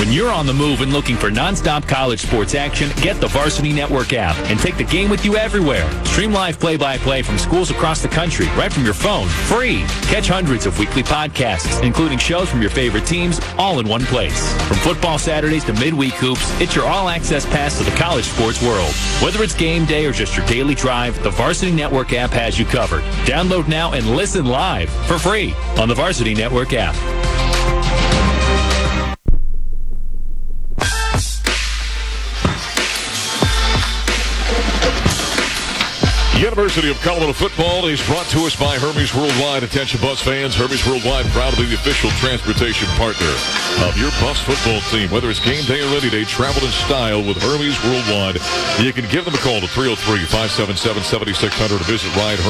When you're on the move and looking for nonstop college sports action, get the Varsity Network app and take the game with you everywhere. Stream live play-by-play from schools across the country right from your phone, free. Catch hundreds of weekly podcasts, including shows from your favorite teams, all in one place. From football Saturdays to midweek hoops, it's your all-access pass to the college sports world. Whether it's game day or just your daily drive, the Varsity Network app has you covered. Download now and listen live for free on the Varsity Network app. University of Colorado football is brought to us by Hermes Worldwide. Attention bus fans, Hermes Worldwide proud to be the official transportation partner of your bus football team. Whether it's game day or ready day, travel in style with Hermes Worldwide. You can give them a call to 303-577-7600 or visit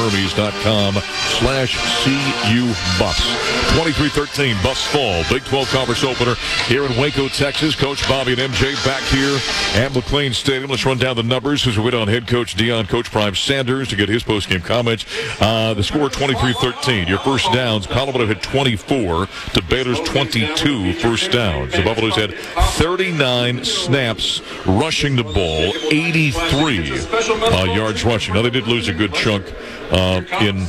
ridehermes.com/CU Bus. 23-13 Bus Fall, Big 12 Conference opener here in Waco, Texas. Coach Bobby and MJ back here at McLean Stadium. Let's run down the numbers as we wait on head coach Dion, Coach Prime Sanders, to get his post-game comments. The score 23-13. Your first downs, Colorado had 24 to Baylor's 22 first downs. The Buffaloes had 39 snaps rushing the ball, 83 yards rushing. Now, they did lose a good chunk in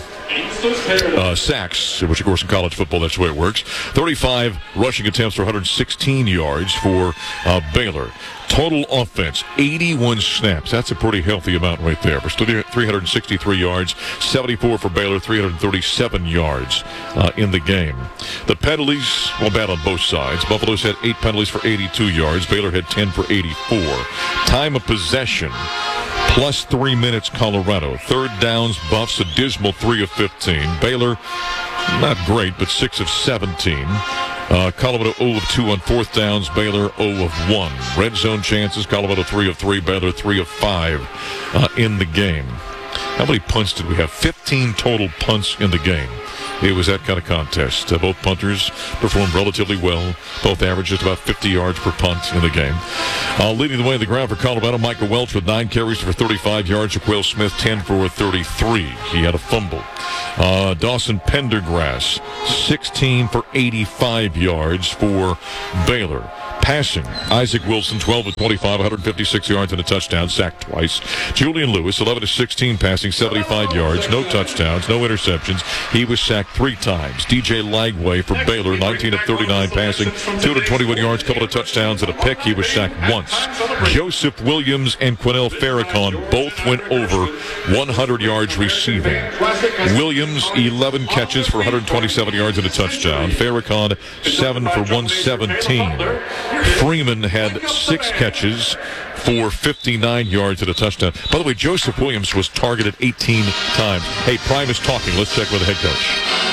sacks, which, of course, in college football, that's the way it works. 35 rushing attempts for 116 yards for Baylor. Total offense, 81 snaps. That's a pretty healthy amount right there. For 363 yards, 74 for Baylor, 337 yards in the game. The penalties, well, bad on both sides. Buffaloes had 8 penalties for 82 yards. Baylor had 10 for 84. Time of possession, plus 3 minutes Colorado. Third downs, Buffs, a dismal 3 of 15. Baylor, not great, but 6 of 17. Colorado 0 of 2 on fourth downs. Baylor 0 of 1. Red zone chances, Colorado 3 of 3. Baylor 3 of 5 in the game. How many punts did we have? 15 total punts in the game. It was that kind of contest. Both punters performed relatively well. Both averaged just about 50 yards per punt in the game. Leading the way on the ground for Colorado, Michael Welch with 9 carries for 35 yards. Jaquil Smith 10 for 33. He had a fumble. Dawson Pendergrass 16 for 85 yards for Baylor. Passing, Isaac Wilson, 12 of 25, 156 yards and a touchdown, sacked twice. Julian Lewis, 11 of 16, passing 75 yards, no touchdowns, no interceptions. He was sacked 3 times. DJ Lagway for Baylor, 19 of 39, passing 221 yards, couple of touchdowns and a pick. He was sacked once. Joseph Williams and Quinnell Farrakhan both went over 100 yards receiving. Williams, 11 catches for 127 yards and a touchdown. Farrakhan, 7 for 117. Freeman had 6 catches for 59 yards and a touchdown. By the way, Joseph Williams was targeted 18 times. Hey, Prime is talking. Let's check with the head coach.